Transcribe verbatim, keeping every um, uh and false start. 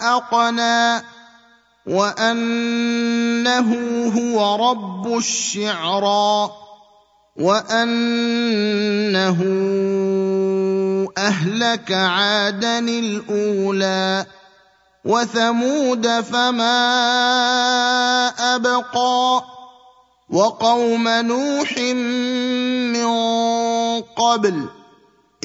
وأقنى وأنه هو رب الشعرى وأنه أهلك عادا الأولى وثمود فما أبقى وقوم نوح من قبل